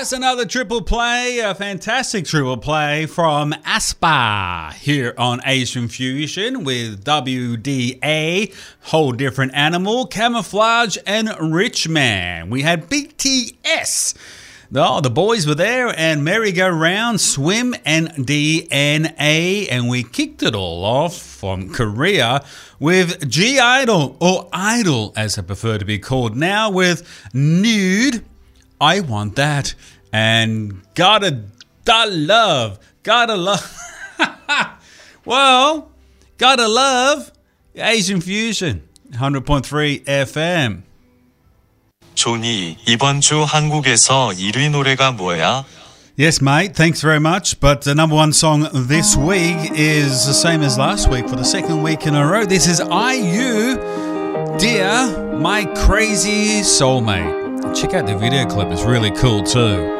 That's another triple play, a fantastic triple play from Aespa here on Asian Fusion with WDA, Whole Different Animal, Camouflage and Rich Man. We had BTS. Oh, the boys were there, and Merry Go Round, Swim and DNA. And we kicked it all off from Korea with G-Idol, or Idol as I prefer to be called now, with Nude, I Want That, and Gotta Love. Well, Gotta Love Asian Fusion 100.3 FM. 조니, 이번 주 한국에서 1위 노래가 뭐야? Yes, mate, thanks very much. But the number one song this week is the same as last week for the second week in a row. This is IU, Dear My Crazy Soulmate. Check out the video clip, it's really cool too.